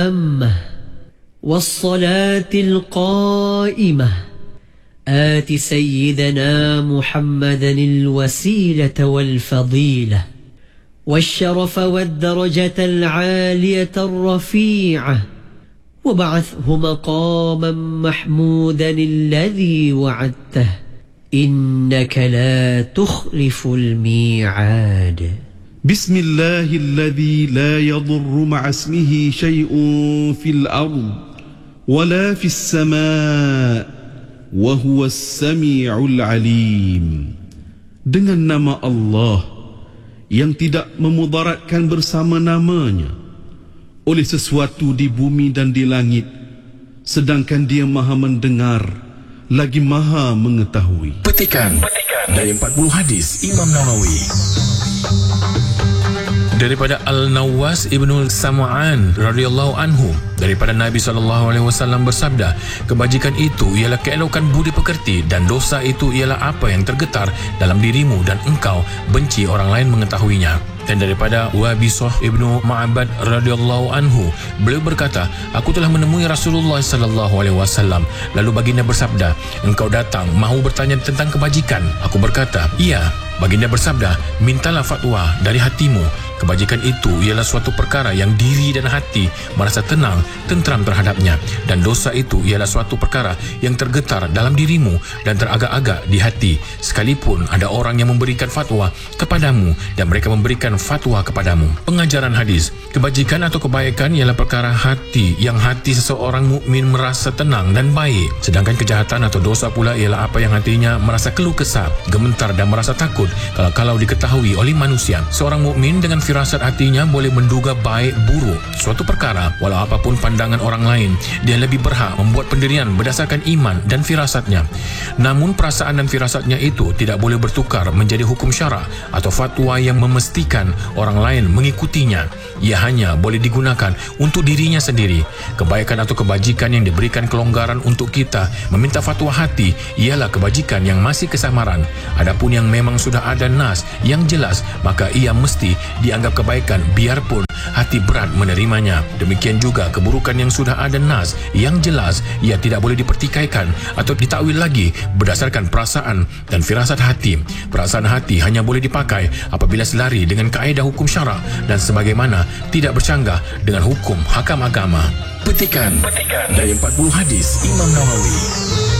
والصلاة القائمة آت سيدنا محمدا الوسيلة والفضيلة والشرف والدرجة العالية الرفيعة وابعثه مقاما محمودا الذي وعدته إنك لا تخلف الميعاد. بسم الله الذي لا يضر مع اسمه شيء في الأرض ولا في السماء وهو السميع العليم. Dengan nama Allah yang tidak memudaratkan bersama namanya oleh sesuatu di bumi dan di langit, sedangkan Dia Maha mendengar lagi Maha mengetahui. Petikan dari 40 hadis Imam Nawawi. Daripada Al-Nawas Ibnu Sam'an radhiyallahu anhu, daripada Nabi SAW bersabda, kebajikan itu ialah keelokan budi pekerti, dan dosa itu ialah apa yang tergetar dalam dirimu dan engkau benci orang lain mengetahuinya. Dan daripada Wabisah Ibnu Ma'bad radhiyallahu anhu, beliau berkata, aku telah menemui Rasulullah SAW, lalu baginda bersabda, engkau datang mahu bertanya tentang kebajikan. Aku berkata, iya. Baginda bersabda, mintalah fatwa dari hatimu. Kebajikan itu ialah suatu perkara yang diri dan hati merasa tenang, tentram terhadapnya, dan dosa itu ialah suatu perkara yang tergetar dalam dirimu dan teragak-agak di hati, sekalipun ada orang yang memberikan fatwa kepadamu dan mereka memberikan fatwa kepadamu. Pengajaran hadis, kebajikan atau kebaikan ialah perkara hati yang hati seseorang mukmin merasa tenang dan baik, sedangkan kejahatan atau dosa pula ialah apa yang hatinya merasa keluh kesah, gemetar dan merasa takut kalau diketahui oleh manusia. Seorang mukmin dengan firasat hatinya boleh menduga baik buruk suatu perkara, walau apapun pandangan orang lain, dia lebih berhak membuat pendirian berdasarkan iman dan firasatnya. Namun perasaan dan firasatnya itu tidak boleh bertukar menjadi hukum syara atau fatwa yang memastikan orang lain mengikutinya. Ia hanya boleh digunakan untuk dirinya sendiri. Kebaikan atau kebajikan yang diberikan kelonggaran untuk kita meminta fatwa hati ialah kebajikan yang masih kesamaran. Adapun yang memang sudah ada nas yang jelas, maka ia mesti dianggap kebaikan biarpun hati berat menerimanya. Demikian juga keburukan yang sudah ada nas yang jelas, ia tidak boleh dipertikaikan atau ditakwil lagi berdasarkan perasaan dan firasat hati. Perasaan hati hanya boleh dipakai apabila selari dengan kaedah hukum syara dan sebagaimana tidak bercanggah dengan hukum hakam agama. Petikan dari 40 hadis Imam Nawawi.